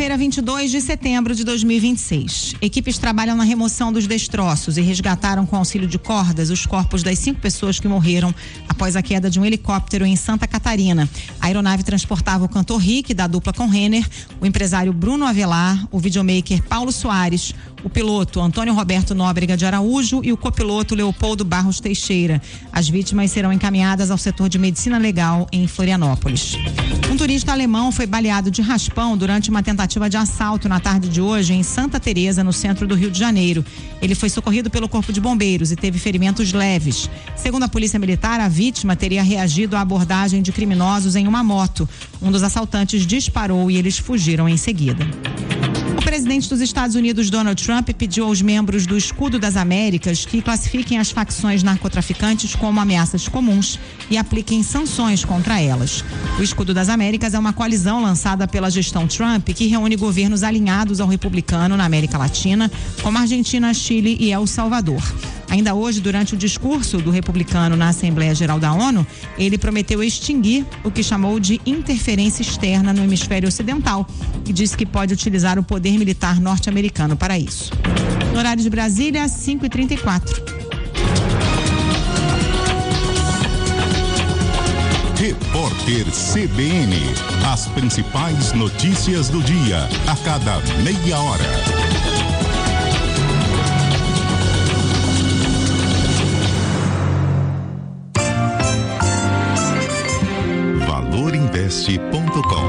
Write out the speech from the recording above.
Segunda-feira, 22 de setembro de 2026. Equipes trabalham na remoção dos destroços e resgataram com auxílio de cordas os corpos das 5 pessoas que morreram após a queda de um helicóptero em Santa Catarina. A aeronave transportava o cantor Rick, da dupla com Renner, o empresário Bruno Avelar, o videomaker Paulo Soares, o piloto Antônio Roberto Nóbrega de Araújo e o copiloto Leopoldo Barros Teixeira. As vítimas serão encaminhadas ao setor de medicina legal em Florianópolis. Um turista alemão foi baleado de raspão durante uma tentativa de assalto na tarde de hoje em Santa Teresa, no centro do Rio de Janeiro. Ele foi socorrido pelo Corpo de Bombeiros e teve ferimentos leves. Segundo a Polícia Militar, a vítima teria reagido à abordagem de criminosos em uma moto. Um dos assaltantes disparou e eles fugiram em seguida. O presidente dos Estados Unidos, Donald Trump, pediu aos membros do Escudo das Américas que classifiquem as facções narcotraficantes como ameaças comuns e apliquem sanções contra elas. O Escudo das Américas é uma coalizão lançada pela gestão Trump que reúne governos alinhados ao republicano na América Latina, como Argentina, Chile e El Salvador. Ainda hoje, durante o discurso do republicano na Assembleia Geral da ONU, ele prometeu extinguir o que chamou de interferência externa no hemisfério ocidental e disse que pode utilizar o poder militar norte-americano para isso. No horário de Brasília, 5h34. Repórter CBN. As principais notícias do dia, a cada meia hora. Valorinvest.com.